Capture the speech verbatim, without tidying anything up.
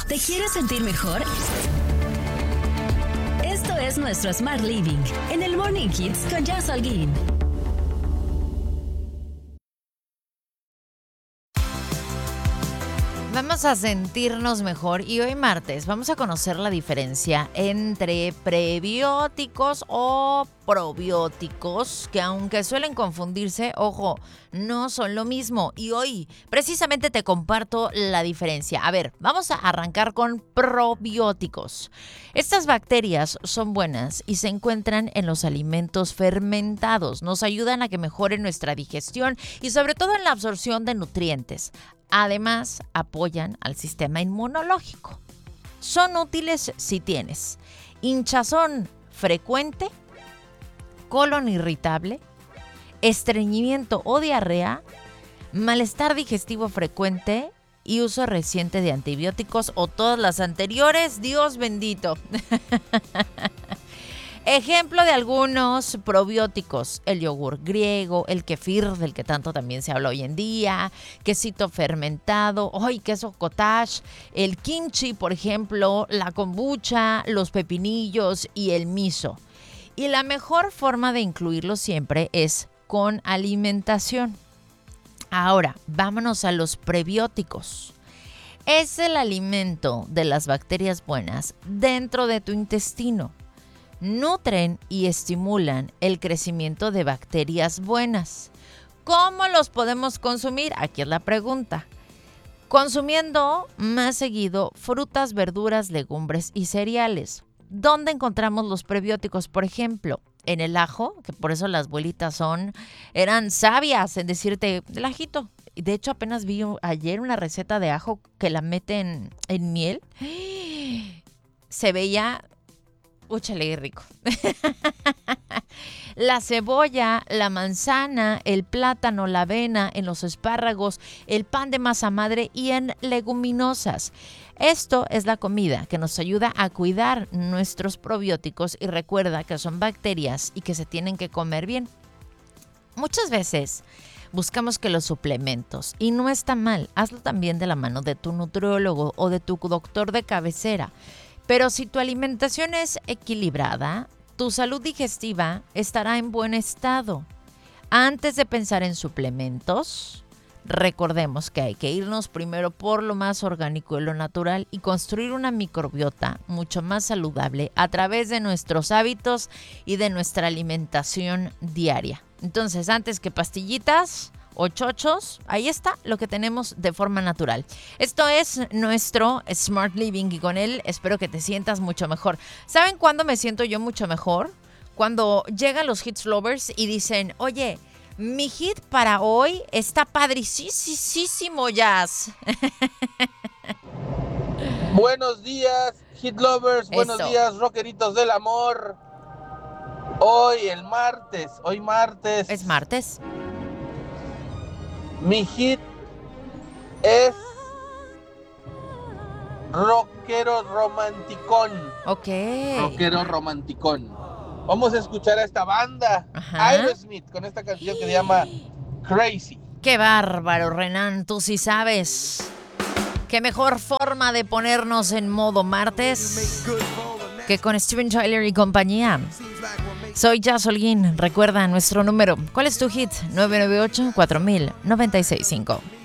¿Te quieres sentir mejor? Esto es nuestro Smart Living en el Morning Hits con Jazz Holguín. Vamos a sentirnos mejor y hoy martes vamos a conocer la diferencia entre prebióticos o probióticos, que aunque suelen confundirse, ojo, no son lo mismo. Y hoy precisamente te comparto la diferencia. A ver, vamos a arrancar con probióticos. Estas bacterias son buenas y se encuentran en los alimentos fermentados. Nos ayudan a que mejore nuestra digestión y sobre todo en la absorción de nutrientes. Además, apoyan al sistema inmunológico. Son útiles si tienes hinchazón frecuente, colon irritable, estreñimiento o diarrea, malestar digestivo frecuente y uso reciente de antibióticos o todas las anteriores. Dios bendito. Ejemplo de algunos probióticos: el yogur griego, el kefir, del que tanto también se habla hoy en día, quesito fermentado, ¡ay, queso cottage!, el kimchi, por ejemplo, la kombucha, los pepinillos y el miso. Y la mejor forma de incluirlos siempre es con alimentación. Ahora, vámonos a los prebióticos. Es el alimento de las bacterias buenas dentro de tu intestino. Nutren y estimulan el crecimiento de bacterias buenas. ¿Cómo los podemos consumir? Aquí es la pregunta. Consumiendo más seguido frutas, verduras, legumbres y cereales. ¿Dónde encontramos los prebióticos? Por ejemplo, en el ajo, que por eso las abuelitas son, eran sabias en decirte el ajito. De hecho, apenas vi ayer una receta de ajo que la meten en miel. Se veía... Úchale, rico. La cebolla, la manzana, el plátano, la avena, en los espárragos, el pan de masa madre y en leguminosas. Esto es la comida que nos ayuda a cuidar nuestros probióticos y recuerda que son bacterias y que se tienen que comer bien. Muchas veces buscamos que los suplementos, y no está mal, hazlo también de la mano de tu nutriólogo o de tu doctor de cabecera. Pero si tu alimentación es equilibrada, tu salud digestiva estará en buen estado. Antes de pensar en suplementos, recordemos que hay que irnos primero por lo más orgánico y lo natural y construir una microbiota mucho más saludable a través de nuestros hábitos y de nuestra alimentación diaria. Entonces, antes que pastillitas o chochos, ahí está lo que tenemos de forma natural. Esto es nuestro Smart Living y con él espero que te sientas mucho mejor. ¿Saben cuándo me siento yo mucho mejor? Cuando llegan los Hits Lovers y dicen, oye, mi hit para hoy está padricísimo, Jazz. Buenos días, Hit Lovers. Buenos Eso. días, rockeritos del amor. Hoy, el martes, hoy martes. Es martes. Mi hit es rockero romanticón. Ok. Rockero romanticón. Vamos a escuchar a esta banda, Ajá. Aerosmith, con esta canción que se llama Crazy. ¡Qué bárbaro, Renan! Tú sí sabes. ¡Qué mejor forma de ponernos en modo martes que con Steven Tyler y compañía! Soy Jazz Holguín. Recuerda nuestro número. ¿Cuál es tu hit? nueve nueve ocho, cuatro mil, noventa y seis cinco.